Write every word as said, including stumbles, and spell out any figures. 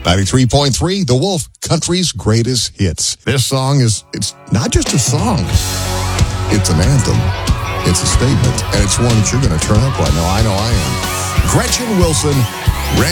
ninety-three point three, The Wolf, country's greatest hits. This song is, it's not just a song. It's an anthem. It's a statement. And it's one that you're going to turn up right now. I know I am. Gretchen Wilson,